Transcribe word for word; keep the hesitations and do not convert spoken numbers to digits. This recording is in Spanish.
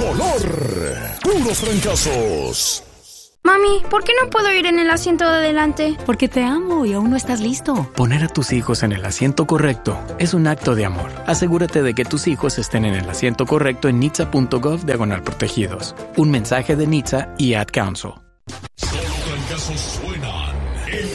color. Puros fracasos. Mami, ¿por qué no puedo ir en el asiento de adelante? Porque te amo y aún no estás listo. Poner a tus hijos en el asiento correcto es un acto de amor. Asegúrate de que tus hijos estén en el asiento correcto en nitsa punto gov diagonal protegidos. Un mensaje de N H T S A y Ad Council. Solo fracasos suenan.